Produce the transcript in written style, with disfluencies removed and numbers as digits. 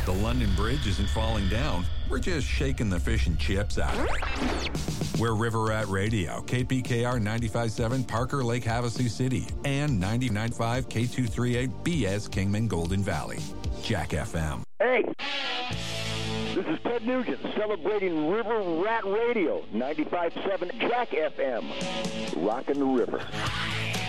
The London Bridge isn't falling down. We're just shaking the fish and chips out of it. We're River Rat Radio, KPKR 95.7 Parker Lake Havasu City, and 99.5 K238 BS Kingman Golden Valley. Jack FM. Hey, this is Ted Nugent celebrating River Rat Radio, 95.7 Jack FM. Rockin' the river.